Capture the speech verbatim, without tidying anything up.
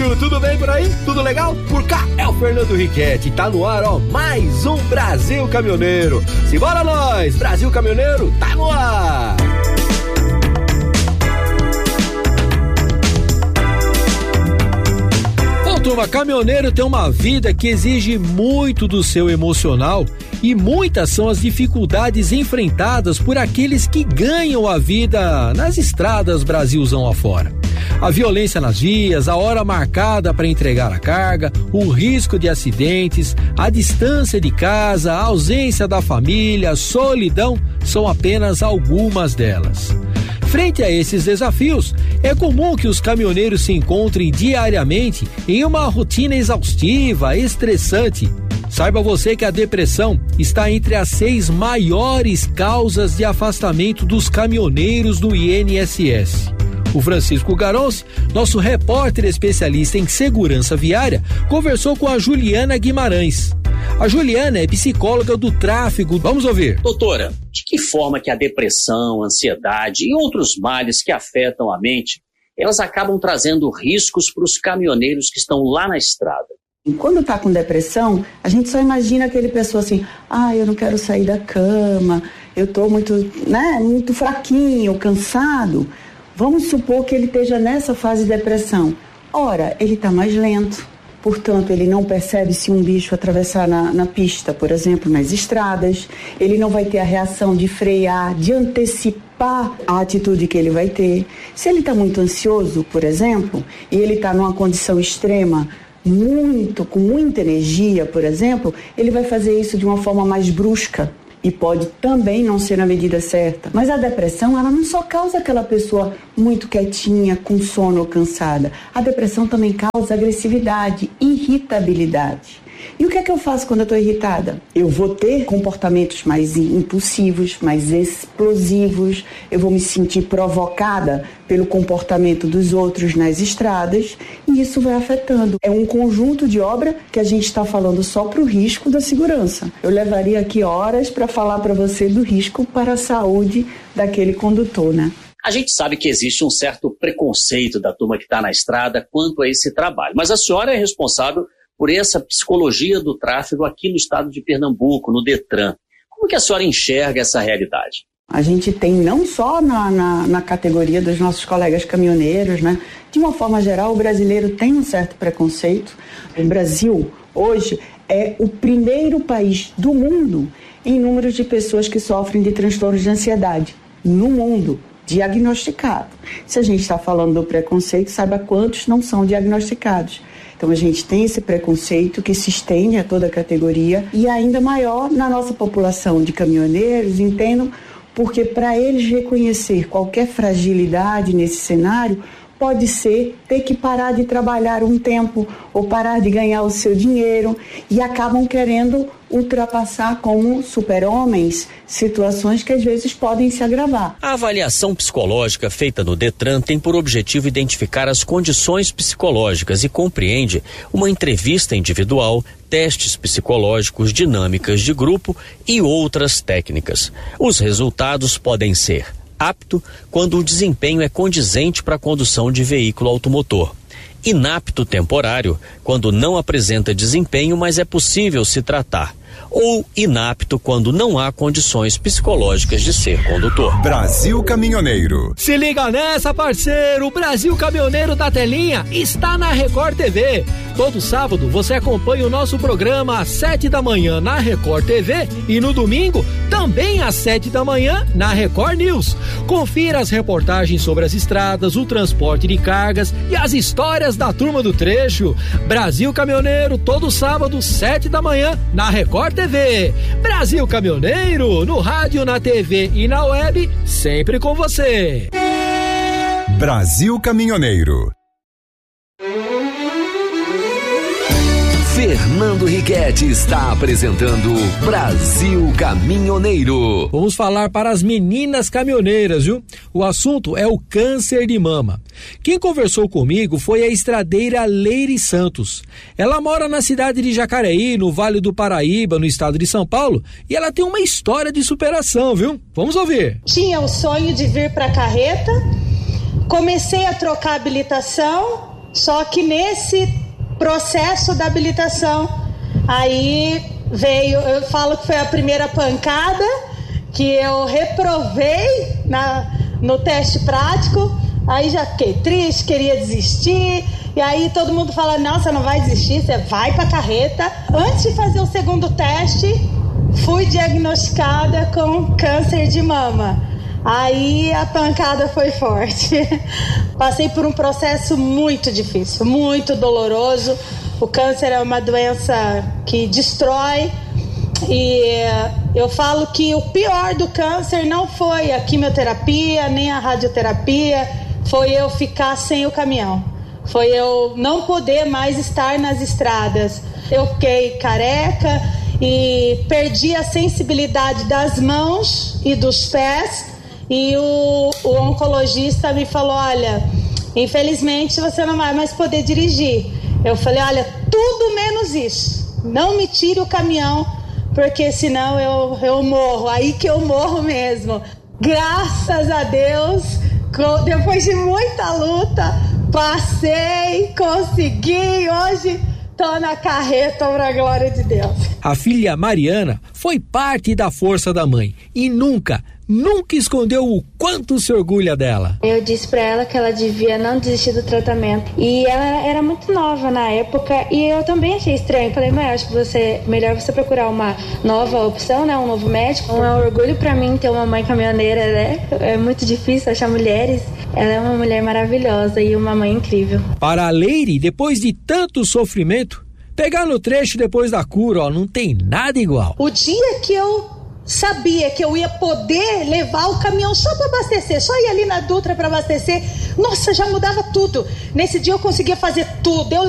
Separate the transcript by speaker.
Speaker 1: trecho, tudo bem por aí? Tudo legal? Por cá é o Fernando Riquetti, tá no ar, ó, mais um Brasil Caminhoneiro. Simbora nós, Brasil Caminhoneiro, tá no ar! Bom, turma, caminhoneiro tem uma vida que exige muito do seu emocional e muitas são as dificuldades enfrentadas por aqueles que ganham a vida nas estradas Brasilzão afora. A violência nas vias, a hora marcada para entregar a carga, o risco de acidentes, a distância de casa, a ausência da família, a solidão são apenas algumas delas. Frente a esses desafios, é comum que os caminhoneiros se encontrem diariamente em uma rotina exaustiva, estressante. Saiba você que a depressão está entre as seis maiores causas de afastamento dos caminhoneiros do I N S S. O Francisco Garonce, nosso repórter especialista em segurança viária, conversou com a Juliana Guimarães. A Juliana é psicóloga do tráfego. Vamos ouvir.
Speaker 2: Doutora, de que forma que a depressão, a ansiedade e outros males que afetam a mente, elas acabam trazendo riscos para os caminhoneiros que estão lá na estrada?
Speaker 3: Quando tá com depressão, a gente só imagina aquele pessoa assim, ah, eu não quero sair da cama, eu tô muito, né, muito fraquinho, cansado. Vamos supor que ele esteja nessa fase de depressão. Ora, ele está mais lento, portanto, ele não percebe se um bicho atravessar na, na pista, por exemplo, nas estradas. Ele não vai ter a reação de frear, de antecipar a atitude que ele vai ter. Se ele está muito ansioso, por exemplo, e ele está numa condição extrema, muito, com muita energia, por exemplo, ele vai fazer isso de uma forma mais brusca. E pode também não ser na medida certa. Mas a depressão, ela não só causa aquela pessoa muito quietinha, com sono ou cansada. A depressão também causa agressividade, irritabilidade. E o que é que eu faço quando eu estou irritada? Eu vou ter comportamentos mais impulsivos, mais explosivos, eu vou me sentir provocada pelo comportamento dos outros nas estradas e isso vai afetando. É um conjunto de obra que a gente está falando só para o risco da segurança. Eu levaria aqui horas para falar para você do risco para a saúde daquele condutor, né?
Speaker 2: A gente sabe que existe um certo preconceito da turma que está na estrada quanto a esse trabalho, mas a senhora é responsável por essa psicologia do tráfego aqui no estado de Pernambuco, no Detran. Como que a senhora enxerga essa realidade?
Speaker 3: A gente tem não só na, na, na categoria dos nossos colegas caminhoneiros, né? De uma forma geral, o brasileiro tem um certo preconceito. O Brasil, hoje, é o primeiro país do mundo em número de pessoas que sofrem de transtornos de ansiedade. No mundo, diagnosticado. Se a gente está falando do preconceito, saiba quantos não são diagnosticados. Então a gente tem esse preconceito que se estende a toda a categoria e ainda maior na nossa população de caminhoneiros, entendam, porque para eles reconhecer qualquer fragilidade nesse cenário pode ser ter que parar de trabalhar um tempo ou parar de ganhar o seu dinheiro e acabam querendo ultrapassar como super-homens situações que às vezes podem se agravar.
Speaker 2: A avaliação psicológica feita no Detran tem por objetivo identificar as condições psicológicas e compreende uma entrevista individual, testes psicológicos, dinâmicas de grupo e outras técnicas. Os resultados podem ser apto quando o desempenho é condizente para a condução de veículo automotor. Inapto temporário, quando não apresenta desempenho, mas é possível se tratar. Ou inapto quando não há condições psicológicas de ser condutor.
Speaker 4: Brasil Caminhoneiro.
Speaker 1: Se liga nessa, parceiro! O Brasil Caminhoneiro da Telinha está na Record T V. Todo sábado você acompanha o nosso programa às sete da manhã na Record T V e no domingo também às sete da manhã na Record News. Confira as reportagens sobre as estradas, o transporte de cargas e as histórias da turma do trecho. Brasil Caminhoneiro, todo sábado, sete da manhã na Record T V. Brasil Caminhoneiro, no rádio, na T V e na web, sempre com você.
Speaker 4: Brasil Caminhoneiro.
Speaker 5: Fernando Riquetti está apresentando Brasil Caminhoneiro.
Speaker 1: Vamos falar para as meninas caminhoneiras, viu? O assunto é o câncer de mama. Quem conversou comigo foi a estradeira Leire Santos. Ela mora na cidade de Jacareí, no Vale do Paraíba, no estado de São Paulo, e ela tem uma história de superação, viu? Vamos ouvir.
Speaker 6: Tinha o sonho de vir para a carreta, comecei a trocar habilitação, Só que nesse processo da habilitação, aí veio, eu falo que foi a primeira pancada, que eu reprovei na, no teste prático, aí já fiquei triste, queria desistir, e aí todo mundo fala, não, você não vai desistir, você vai pra carreta. Antes de fazer o segundo teste, fui diagnosticada com câncer de mama. Aí a pancada foi forte. Passei por um processo muito difícil, muito doloroso. O câncer é uma doença que destrói. E eu falo que o pior do câncer não foi a quimioterapia, nem a radioterapia, foi eu ficar sem o caminhão. Foi eu não poder mais estar nas estradas. Eu fiquei careca e perdi a sensibilidade das mãos e dos pés. E o, o oncologista me falou, olha, infelizmente você não vai mais poder dirigir. Eu falei, olha, tudo menos isso. Não me tire o caminhão, porque senão eu, eu morro. Aí que eu morro mesmo. Graças a Deus, depois de muita luta, passei, consegui. Hoje tô na carreta, pra glória de Deus.
Speaker 1: A filha Mariana foi parte da força da mãe e nunca, nunca escondeu o quanto se orgulha dela.
Speaker 7: Eu disse pra ela que ela devia não desistir do tratamento. E ela era muito nova na época e eu também achei estranho. Falei, mãe, acho que você, melhor você procurar uma nova opção, né? Um novo médico. É um orgulho pra mim ter uma mãe caminhoneira, né? É muito difícil achar mulheres. Ela é uma mulher maravilhosa e uma mãe incrível.
Speaker 1: Para a Leire, depois de tanto sofrimento, pegar no trecho depois da cura, ó, não tem nada igual.
Speaker 6: O dia que eu sabia que eu ia poder levar o caminhão só para abastecer, só ir ali na Dutra para abastecer, nossa, já mudava tudo. Nesse dia eu conseguia fazer tudo. Eu